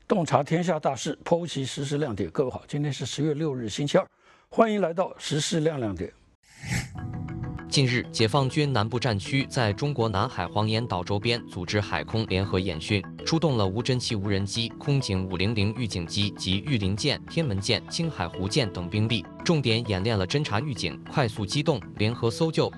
洞察天下大事，剖析时事亮点。各位好，今天是10月6日，星期二，欢迎来到时事亮点。 近日，解放军南部战区在中国南海黄岩岛周边组织海空联合演训，出动了无侦器无人机、空警500预警机及御林舰、天门舰、青海湖舰等兵力，重点演练了侦察预警、快速机动、联合搜救、